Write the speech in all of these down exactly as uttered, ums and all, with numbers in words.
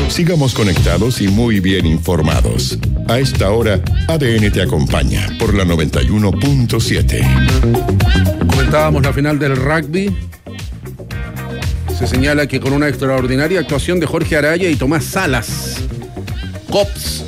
Sigamos conectados y muy bien informados. A esta hora, A D N te acompaña por la noventa y uno punto siete. Comentábamos la final del rugby. Se señala que con una extraordinaria actuación de Jorge Araya y Tomás Salas, Cops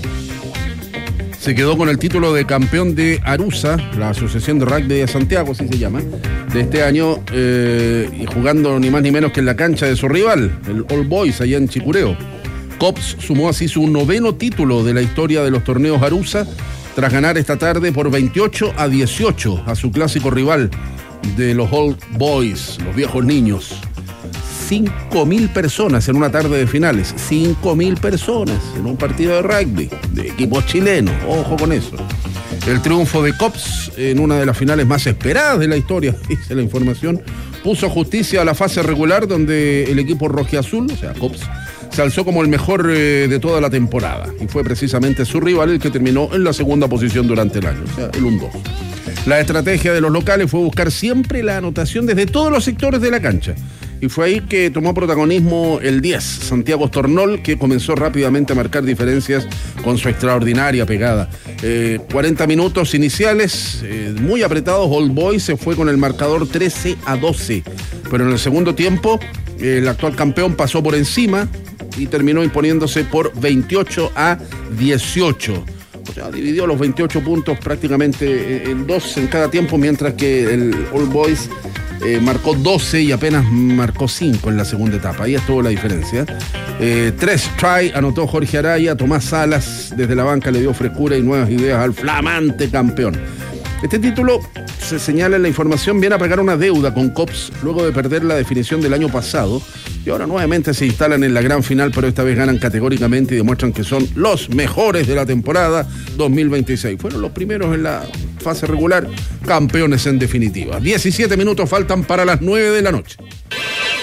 se quedó con el título de campeón de Arusa, la Asociación de Rugby de Santiago, así se llama, de este año, eh, y jugando ni más ni menos que en la cancha de su rival, el All Boys, allá en Chicureo. Cops sumó así su noveno título de la historia de los torneos Arusa, tras ganar esta tarde por veintiocho a dieciocho a su clásico rival de los All Boys, los viejos niños. cinco mil personas en una tarde de finales, cinco mil personas en un partido de rugby de equipos chilenos, ojo con eso. El triunfo de Cops en una de las finales más esperadas de la historia, dice la información, puso justicia a la fase regular donde el equipo rojiazul, o sea Cops, se alzó como el mejor eh, de toda la temporada y fue precisamente su rival el que terminó en la segunda posición durante el año, o sea el uno dos. La estrategia de los locales fue buscar siempre la anotación desde todos los sectores de la cancha. Y fue ahí que tomó protagonismo el diez, Santiago Stornol, que comenzó rápidamente a marcar diferencias con su extraordinaria pegada. Eh, cuarenta minutos iniciales, eh, muy apretados, All Boys se fue con el marcador trece a doce. Pero en el segundo tiempo, eh, el actual campeón pasó por encima y terminó imponiéndose por veintiocho a dieciocho. O sea, dividió los veintiocho puntos prácticamente en dos en cada tiempo, mientras que el All Boys Eh, marcó doce y apenas marcó cinco en la segunda etapa. Ahí estuvo la diferencia. Eh, tres try anotó Jorge Araya. Tomás Salas desde la banca le dio frescura y nuevas ideas al flamante campeón. Este título, se señala en la información, viene a pagar una deuda con Cops luego de perder la definición del año pasado y ahora nuevamente se instalan en la gran final, pero esta vez ganan categóricamente y demuestran que son los mejores de la temporada dos mil veintiséis. Fueron los primeros en la fase regular, campeones en definitiva. diecisiete minutos faltan para las nueve de la noche.